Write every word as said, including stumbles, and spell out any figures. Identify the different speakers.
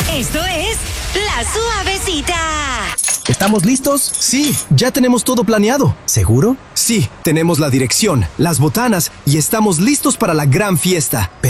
Speaker 1: Esto es La Suavecita.
Speaker 2: ¿Estamos listos? Sí, ya tenemos todo planeado. ¿Seguro? Sí, tenemos la dirección, las botanas y estamos listos para la gran fiesta.